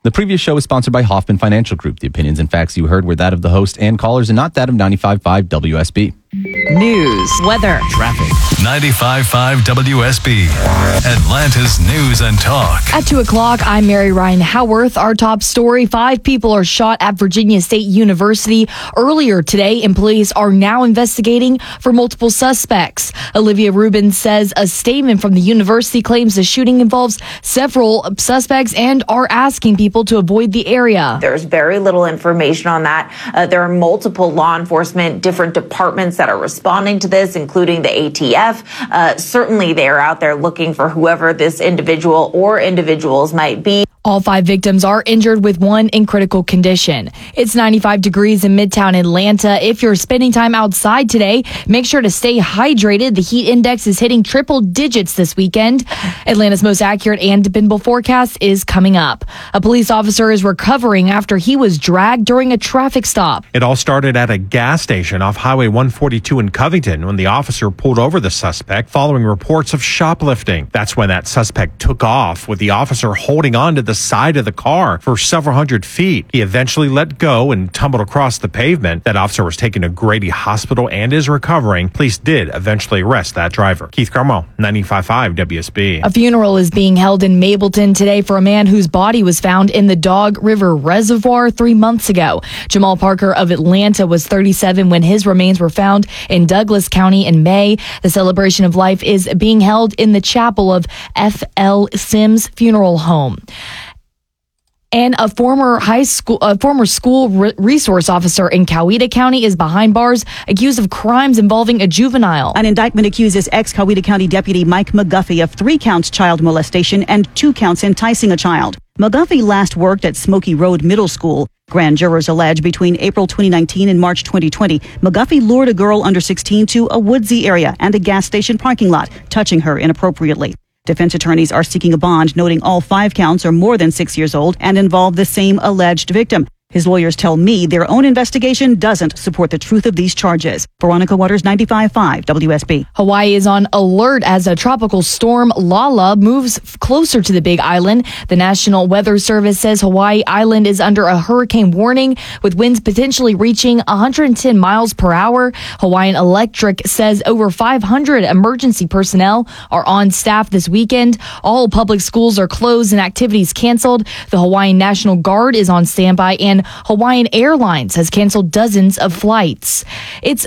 The previous show was sponsored by Hoffman Financial Group. The opinions and facts you heard were that of the host and callers and not that of 95.5 WSB. News, weather, traffic. 95.5 WSB, Atlanta's News and Talk. At 2 o'clock, I'm Mary Ryan Howarth. Our top story, 5 people are shot at Virginia State University. Earlier today, employees are now investigating for multiple suspects. Olivia Rubin says a statement from the university claims the shooting involves several suspects and are asking people to avoid the area. There's very little information on that. There are multiple law enforcement, different departments that are responding to this, including the ATF. Certainly they are out there looking for whoever this individual or individuals might be. All 5 victims are injured with one in critical condition. It's 95 degrees in Midtown Atlanta. If you're spending time outside today, make sure to stay hydrated. The heat index is hitting triple digits this weekend. Atlanta's most accurate and dependable forecast is coming up. A police officer is recovering after he was dragged during a traffic stop. It all started at a gas station off Highway 142 in Covington when the officer pulled over the suspect following reports of shoplifting. That's when that suspect took off, with the officer holding on to the side of the car for several hundred feet. He eventually let go and tumbled across the pavement. That officer was taken to Grady Hospital and is recovering. Police did eventually arrest that driver. Keith Carmel, 95.5 WSB. A funeral is being held in Mableton today for a man whose body was found in the Dog River Reservoir 3 months ago. Jamal Parker of Atlanta was 37 when his remains were found in Douglas County in May. The celebration of life is being held in the chapel of F.L. Sims Funeral Home. And a former school resource officer in Coweta County is behind bars, accused of crimes involving a juvenile. An indictment accuses ex-Coweta County Deputy Mike McGuffey of 3 counts child molestation and 2 counts enticing a child. McGuffey last worked at Smoky Road Middle School. Grand jurors allege between April 2019 and March 2020, McGuffey lured a girl under 16 to a woodsy area and a gas station parking lot, touching her inappropriately. Defense attorneys are seeking a bond, noting all 5 counts are more than 6 years old and involve the same alleged victim. His lawyers tell me their own investigation doesn't support the truth of these charges. Veronica Waters, 95.5 WSB. Hawaii is on alert as a tropical storm, Lala, moves closer to the Big Island. The National Weather Service says Hawaii Island is under a hurricane warning, with winds potentially reaching 110 miles per hour. Hawaiian Electric says over 500 emergency personnel are on staff this weekend. All public schools are closed and activities canceled. The Hawaiian National Guard is on standby, and Hawaiian Airlines has canceled dozens of flights. It's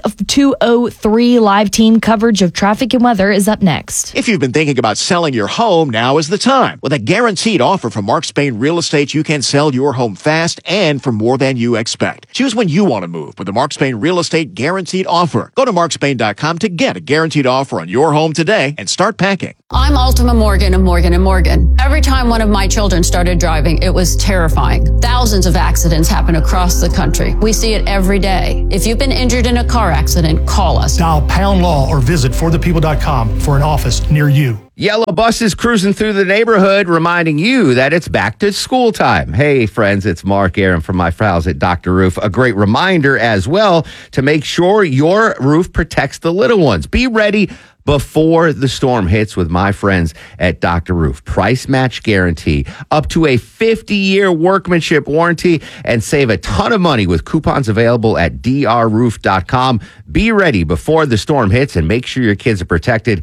2:03. Live team coverage of traffic and weather is up next. If you've been thinking about selling your home, now is the time. With a guaranteed offer from Mark Spain Real Estate, you can sell your home fast and for more than you expect. Choose when you want to move with the Mark Spain Real Estate Guaranteed Offer. Go to markspain.com to get a guaranteed offer on your home today and start packing. I'm Ultima Morgan of Morgan & Morgan. Every time one of my children started driving, it was terrifying. Thousands of accidents happen across the country. We see it every day. If you've been injured in a car accident, call us. Dial Pound Law or visit forthepeople.com for an office near you. Yellow buses cruising through the neighborhood, reminding you that it's back to school time. Hey, friends, it's Mark Aaron from my pals at Dr. Roof. A great reminder as well to make sure your roof protects the little ones. Be ready before the storm hits with my friends at Dr. Roof. Price match guarantee, up to a 50-year workmanship warranty, and save a ton of money with coupons available at drroof.com. Be ready before the storm hits and make sure your kids are protected.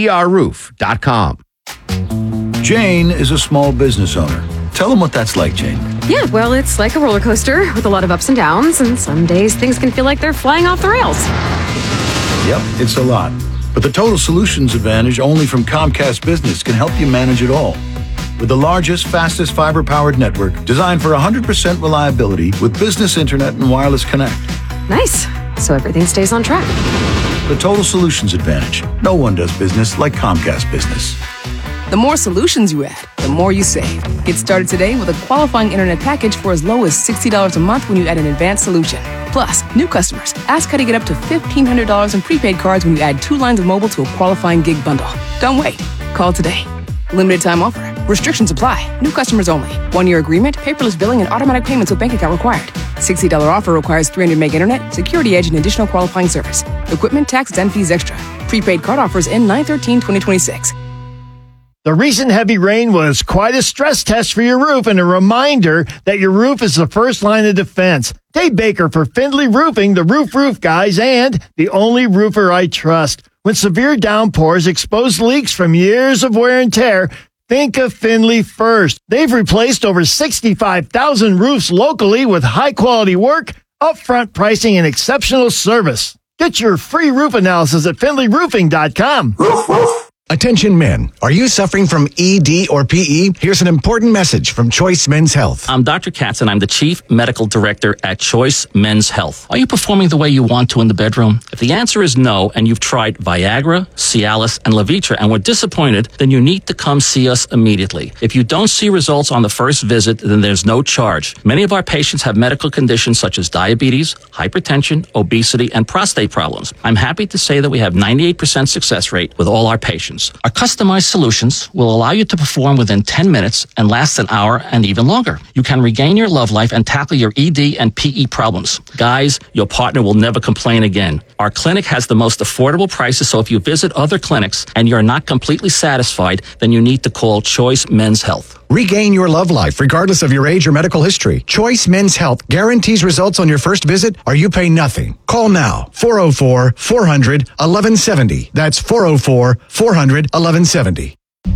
drroof.com. Jane is a small business owner. Tell them what that's like, Jane. Yeah, well, it's like a roller coaster with a lot of ups and downs, and some days things can feel like they're flying off the rails. Yep, it's a lot. But the Total Solutions Advantage only from Comcast Business can help you manage it all. With the largest, fastest fiber-powered network designed for 100% reliability with business internet and wireless connect. Nice. So everything stays on track. The Total Solutions Advantage. No one does business like Comcast Business. The more solutions you add, the more you save. Get started today with a qualifying internet package for as low as $60 a month when you add an advanced solution. Plus, new customers, ask how to get up to $1,500 in prepaid cards when you add 2 lines of mobile to a qualifying gig bundle. Don't wait. Call today. Limited time offer. Restrictions apply. New customers only. 1-year agreement, paperless billing, and automatic payments with bank account required. $60 offer requires 300 meg internet, security edge, and additional qualifying service. Equipment, taxes, and fees extra. Prepaid card offers end 9/13/2026. The recent heavy rain was quite a stress test for your roof and a reminder that your roof is the first line of defense. Dave Baker for Findlay Roofing, the roof guys, and the only roofer I trust. When severe downpours expose leaks from years of wear and tear, think of Findlay first. They've replaced over 65,000 roofs locally with high-quality work, upfront pricing, and exceptional service. Get your free roof analysis at FindlayRoofing.com. Roof, roof. Attention men, are you suffering from ED or PE? Here's an important message from Choice Men's Health. I'm Dr. Katz and I'm the Chief Medical Director at Choice Men's Health. Are you performing the way you want to in the bedroom? If the answer is no and you've tried Viagra, Cialis, and Levitra and were disappointed, then you need to come see us immediately. If you don't see results on the first visit, then there's no charge. Many of our patients have medical conditions such as diabetes, hypertension, obesity, and prostate problems. I'm happy to say that we have 98% success rate with all our patients. Our customized solutions will allow you to perform within 10 minutes and last an hour and even longer. You can regain your love life and tackle your ED and PE problems. Guys, your partner will never complain again. Our clinic has the most affordable prices, so if you visit other clinics and you're not completely satisfied, then you need to call Choice Men's Health. Regain your love life regardless of your age or medical history. Choice Men's Health guarantees results on your first visit or you pay nothing. Call now. 404-400-1170. That's 404-400-1170.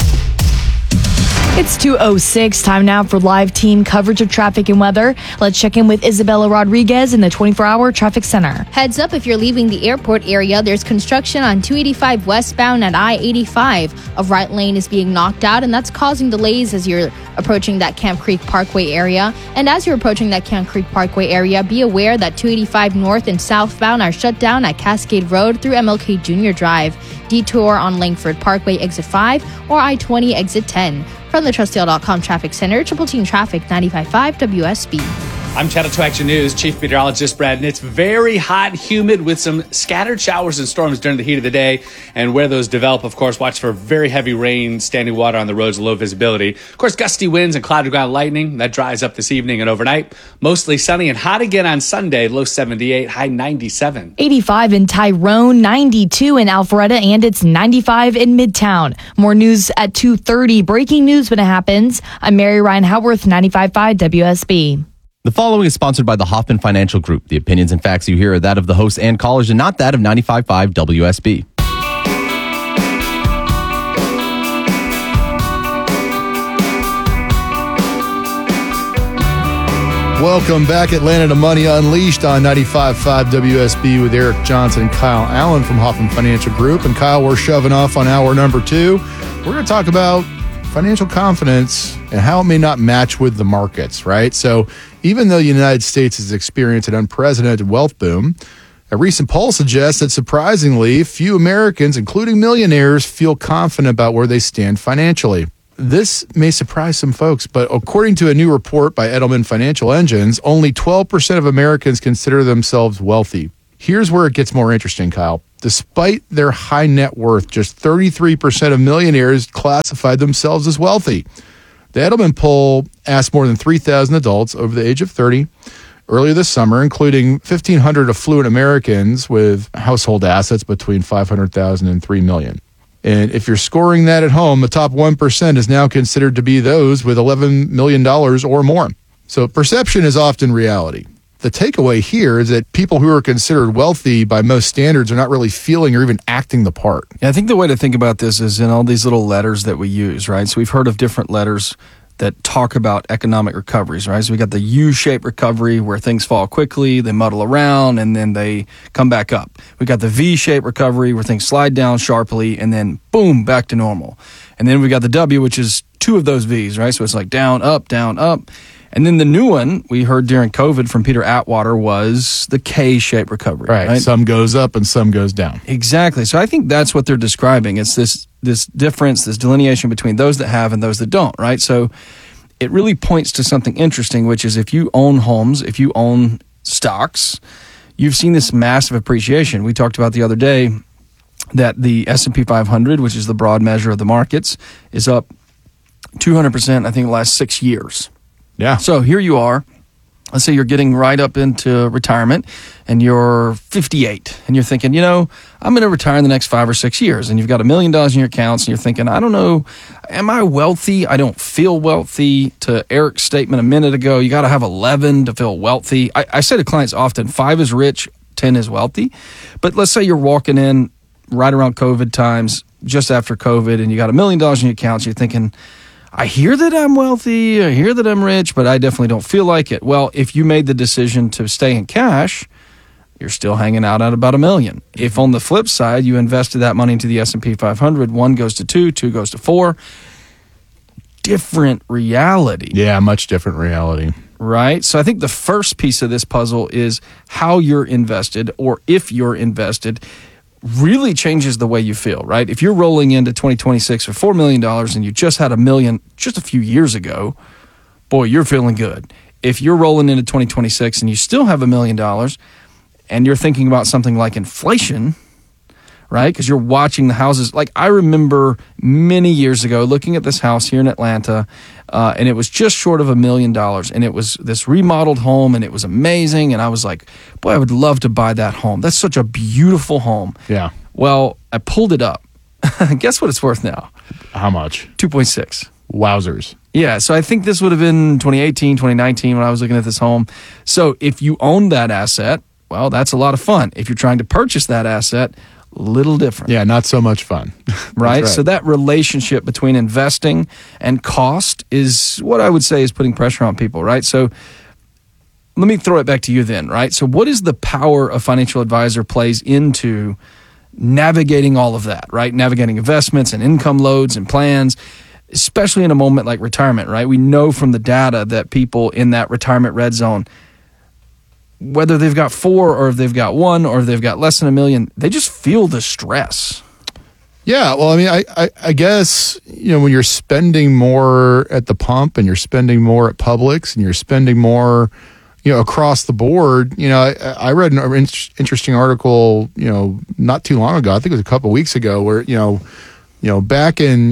It's 2:06. Time now for live team coverage of traffic and weather. Let's check in with Isabella Rodriguez in the 24-hour traffic center. Heads up if you're leaving the airport area. There's construction on 285 westbound at I-85. A right lane is being knocked out, and that's causing delays as you're approaching that Camp Creek Parkway area. And as you're approaching that Camp Creek Parkway area, be aware that 285 north and southbound are shut down at Cascade Road through MLK Jr. Drive. Detour on Langford Parkway exit 5 or I-20 exit 10. From the TrustDale.com Traffic Center, Triple Team Traffic 95.5 WSB. I'm Channel 2 Action News Chief Meteorologist Brad, and it's very hot, humid with some scattered showers and storms during the heat of the day. And where those develop, of course, watch for very heavy rain, standing water on the roads, low visibility. Of course, gusty winds and cloud to ground lightning. That dries up this evening and overnight. Mostly sunny and hot again on Sunday, low 78, high 97. 85 in Tyrone, 92 in Alpharetta, and it's 95 in Midtown. More news at 2:30. Breaking news when it happens. I'm Mary Ryan Howarth, 95.5 WSB. The following is sponsored by the Hoffman Financial Group. The opinions and facts you hear are that of the hosts and callers and not that of 95.5 WSB. Welcome back, Atlanta to Money Unleashed on 95.5 WSB with Eric Johnson and Kyle Allen from Hoffman Financial Group. And Kyle, we're shoving off on hour number 2. We're going to talk about financial confidence and how it may not match with the markets, right? So even though the United States has experienced an unprecedented wealth boom, a recent poll suggests that surprisingly, few Americans, including millionaires, feel confident about where they stand financially. This may surprise some folks, but according to a new report by Edelman Financial Engines, only 12% of Americans consider themselves wealthy. Here's where it gets more interesting, Kyle. Despite their high net worth, just 33% of millionaires classified themselves as wealthy. The Edelman poll asked more than 3,000 adults over the age of 30 earlier this summer, including 1,500 affluent Americans with household assets between $500,000 and $3 million. And if you're scoring that at home, the top 1% is now considered to be those with $11 million or more. So perception is often reality. The takeaway here is that people who are considered wealthy by most standards are not really feeling or even acting the part. Yeah, I think the way to think about this is in all these little letters that we use, right? So we've heard of different letters that talk about economic recoveries, right? So we got the U-shaped recovery where things fall quickly, they muddle around, and then they come back up. We got the V-shaped recovery where things slide down sharply, and then boom, back to normal. And then we got the W, which is two of those V's, right? So it's like down, up, down, up. And then the new one we heard during COVID from Peter Atwater was the K-shaped recovery. Right. Some goes up and some goes down. Exactly. So I think that's what they're describing. It's this difference, this delineation between those that have and those that don't, right? So it really points to something interesting, which is if you own homes, if you own stocks, you've seen this massive appreciation. We talked about the other day that the S&P 500, which is the broad measure of the markets, is up 200%, I think, the last 6 years. Yeah. So here you are, let's say you're getting right up into retirement and you're 58 and you're thinking, I'm going to retire in the next 5 or 6 years, and you've got $1 million in your accounts and you're thinking, I don't know, am I wealthy? I don't feel wealthy. To Eric's statement a minute ago, you got to have 11 to feel wealthy. I say to clients often, 5 is rich, 10 is wealthy. But let's say you're walking in right around COVID times, just after COVID, and you got $1 million in your accounts, you're thinking, I hear that I'm wealthy, I hear that I'm rich, but I definitely don't feel like it. Well, if you made the decision to stay in cash, you're still hanging out at about $1 million. If on the flip side, you invested that money into the S&P 500, 1 goes to 2, 2 goes to 4, different reality. Yeah, much different reality. Right? So I think the first piece of this puzzle is how you're invested, or if you're invested, really changes the way you feel, right? If you're rolling into 2026 for $4 million and you just had $1 million just a few years ago, boy, you're feeling good. If you're rolling into 2026 and you still have $1 million and you're thinking about something like inflation, right? Because you're watching the houses. Like, I remember many years ago looking at this house here in Atlanta, and it was just short of $1 million, and it was this remodeled home, and it was amazing, and I was like, boy, I would love to buy that home. That's such a beautiful home. Yeah. Well, I pulled it up. Guess what it's worth now? How much? 2.6. Wowzers. Yeah, so I think this would have been 2018, 2019 when I was looking at this home. So if you own that asset, well, that's a lot of fun. If you're trying to purchase that asset, little different. Yeah, not so much fun. Right? So that relationship between investing and cost is what I would say is putting pressure on people, right? So let me throw it back to you then, right? So what is the power a financial advisor plays into navigating all of that, right? Navigating investments and income loads and plans, especially in a moment like retirement, right? We know from the data that people in that retirement red zone, whether they've got 4 or if they've got 1 or if they've got less than $1 million, they just feel the stress. Yeah, well, I mean, I guess, when you're spending more at the pump and you're spending more at Publix and you're spending more, across the board, I read an interesting article, not too long ago, I think it was a couple of weeks ago, where, back in,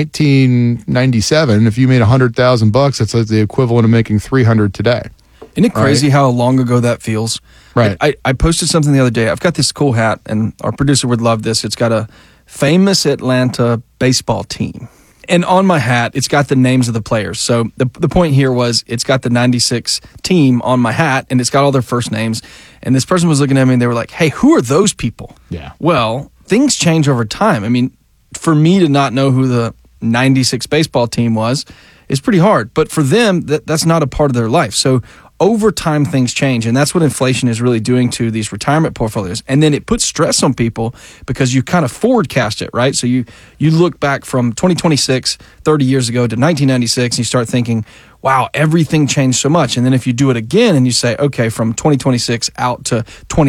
1997, if you made $100,000, that's like the equivalent of making 300 today. Isn't it crazy how long ago that feels? Right. I posted something the other day. I've got this cool hat, and our producer would love this. It's got a famous Atlanta baseball team. And on my hat, it's got the names of the players. So the point here was it's got the 96 team on my hat, and it's got all their first names. And this person was looking at me, and they were like, hey, who are those people? Yeah. Well, things change over time. I mean, for me to not know who the 96 baseball team was is pretty hard. But for them, that's not a part of their life. So over time, things change, and that's what inflation is really doing to these retirement portfolios. And then it puts stress on people because you kind of forecast it, right? So you look back from 2026, 30 years ago to 1996, and you start thinking, wow, everything changed so much. And then if you do it again and you say, okay, from 2026 out to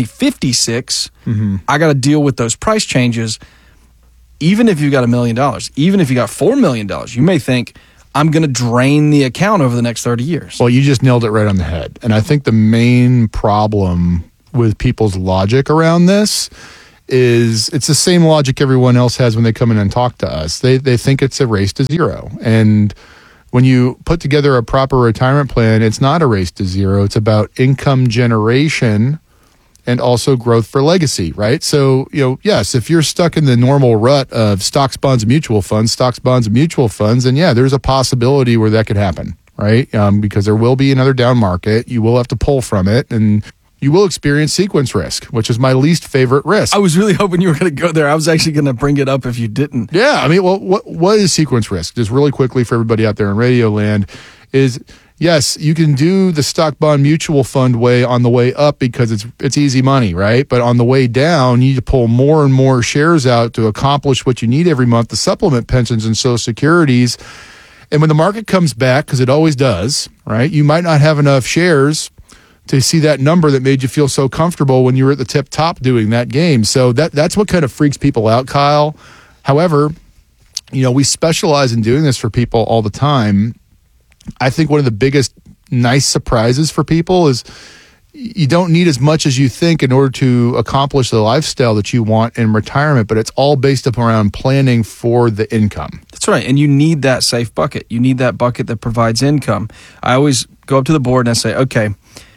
2056, I got to deal with those price changes. Even if you've got $1 million, even if you got $4 million, you may think, I'm going to drain the account over the next 30 years. Well, you just nailed it right on the head. And I think the main problem with people's logic around this is it's the same logic everyone else has when they come in and talk to us. They think it's a race to zero. And when you put together a proper retirement plan, it's not a race to zero. It's about income generation and also growth for legacy, right? So, yes, if you're stuck in the normal rut of stocks, bonds, and mutual funds, then yeah, there's a possibility where that could happen, right? Because there will be another down market. You will have to pull from it, and you will experience sequence risk, which is my least favorite risk. I was really hoping you were going to go there. I was actually going to bring it up if you didn't. Yeah, I mean, well, what is sequence risk? Just really quickly for everybody out there in radio land is, yes, you can do the stock bond mutual fund way on the way up because it's easy money, right? But on the way down, you need to pull more and more shares out to accomplish what you need every month to supplement pensions and Social Securities. And when the market comes back, because it always does, right, you might not have enough shares to see that number that made you feel so comfortable when you were at the tip top doing that game. So that's what kind of freaks people out, Kyle. However, we specialize in doing this for people all the time. I think one of the biggest nice surprises for people is you don't need as much as you think in order to accomplish the lifestyle that you want in retirement, but it's all based up around planning for the income. That's right. And you need that safe bucket. You need that bucket that provides income. I always go up to the board and I say, okay,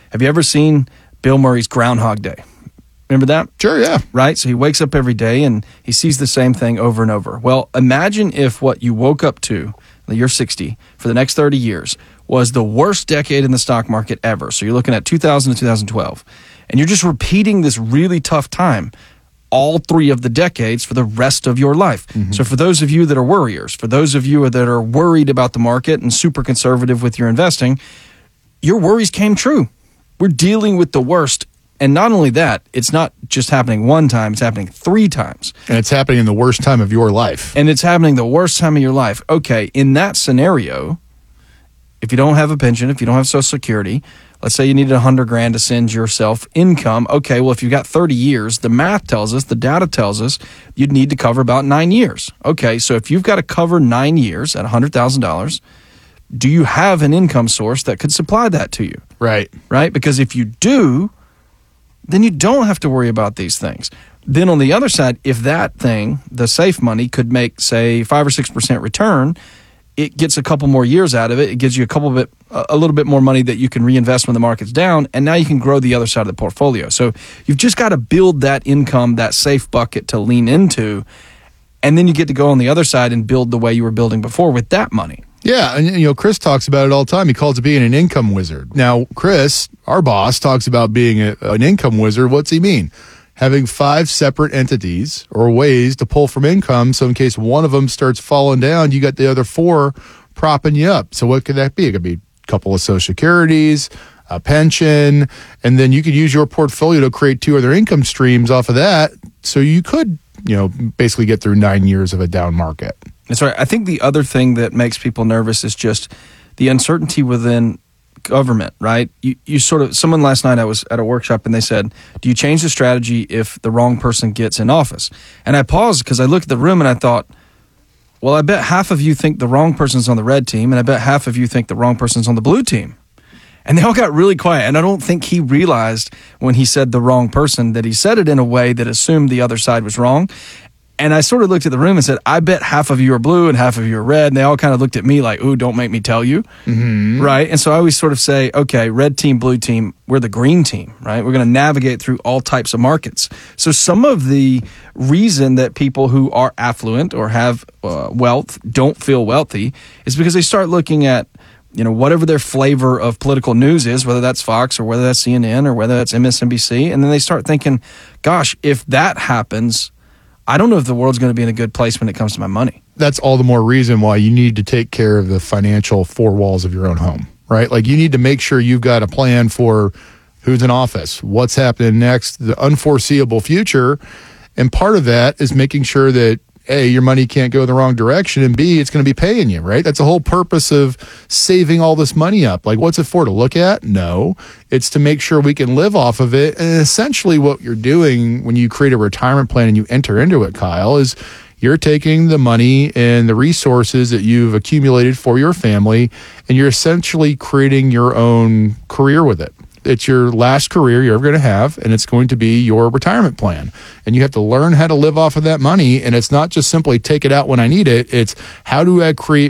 Have you ever seen Bill Murray's Groundhog Day? Remember that? Sure, yeah. Right? So he wakes up every day and he sees the same thing over and over. Well, imagine if what you woke up to, you're 60, for the next 30 years, was the worst decade in the stock market ever. So you're looking at 2000 to 2012. And you're just repeating this really tough time all 3 of the decades for the rest of your life. Mm-hmm. So for those of you that are worriers, for those of you that are worried about the market and super conservative with your investing, your worries came true. We're dealing with the worst. And not only that, it's not just happening one time, it's happening 3 times. And it's happening in the worst time of your life. And it's happening the worst time of your life. Okay, in that scenario, if you don't have a pension, if you don't have Social Security, let's say you needed $100,000 to send yourself income. Okay, well, if you've got 30 years, the math tells us, the data tells us, you'd need to cover about 9 years. Okay, so if you've got to cover 9 years at $100,000, do you have an income source that could supply that to you? Right. Right? Because if you do, then you don't have to worry about these things. Then on the other side, if that thing, the safe money, could make, say, 5 or 6% return, it gets a couple more years out of it. It gives you a little bit more money that you can reinvest when the market's down, and now you can grow the other side of the portfolio. So you've just got to build that income, that safe bucket to lean into, and then you get to go on the other side and build the way you were building before with that money. Yeah, and Chris talks about it all the time. He calls it being an income wizard. Now, Chris, our boss, talks about being an income wizard. What's he mean? Having 5 separate entities or ways to pull from income, so in case one of them starts falling down, you got the other 4 propping you up. So what could that be? It could be a couple of Social Securities, a pension, and then you could use your portfolio to create 2 other income streams off of that. So you could, basically get through 9 years of a down market. That's right. I think the other thing that makes people nervous is just the uncertainty within government, right? Someone last night, I was at a workshop and they said, do you change the strategy if the wrong person gets in office? And I paused because I looked at the room and I thought, well, I bet half of you think the wrong person's on the red team and I bet half of you think the wrong person's on the blue team. And they all got really quiet. And I don't think he realized when he said the wrong person that he said it in a way that assumed the other side was wrong. And I sort of looked at the room and said, I bet half of you are blue and half of you are red. And they all kind of looked at me like, ooh, don't make me tell you. Mm-hmm. Right? And so I always sort of say, okay, red team, blue team, we're the green team, right? We're going to navigate through all types of markets. So some of the reason that people who are affluent or have wealth don't feel wealthy is because they start looking at, whatever their flavor of political news is, whether that's Fox or whether that's CNN or whether that's MSNBC. And then they start thinking, gosh, if that happens, I don't know if the world's going to be in a good place when it comes to my money. That's all the more reason why you need to take care of the financial 4 walls of your own home, right? Like you need to make sure you've got a plan for who's in office, what's happening next, the unforeseeable future. And part of that is making sure that A, your money can't go in the wrong direction, and B, it's going to be paying you, right? That's the whole purpose of saving all this money up. Like, what's it for? To look at? No. It's to make sure we can live off of it. And essentially what you're doing when you create a retirement plan and you enter into it, Kyle, is you're taking the money and the resources that you've accumulated for your family, and you're essentially creating your own career with it. It's your last career you're ever going to have, and it's going to be your retirement plan. And you have to learn how to live off of that money, and it's not just simply take it out when I need it. It's how do I create